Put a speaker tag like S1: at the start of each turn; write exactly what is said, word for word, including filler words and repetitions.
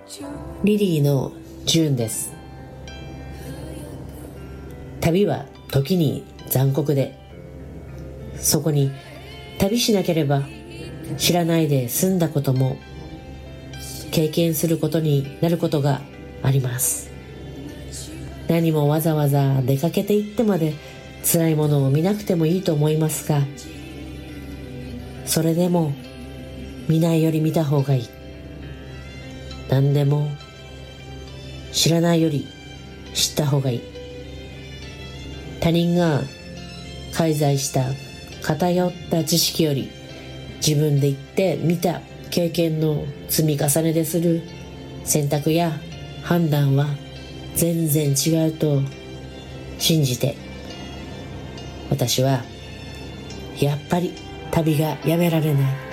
S1: リリーのジューンです。旅は時に残酷で、そこに旅しなければ知らないで済んだことも経験することになることがあります。何もわざわざ出かけて行ってまで辛いものを見なくてもいいと思いますが、それでも見ないより見た方がいい。何でも知らないより知った方がいい。他人が介在した偏った知識より自分で行って見た経験の積み重ねでする選択や判断は全然違うと信じて、私はやっぱり旅がやめられない。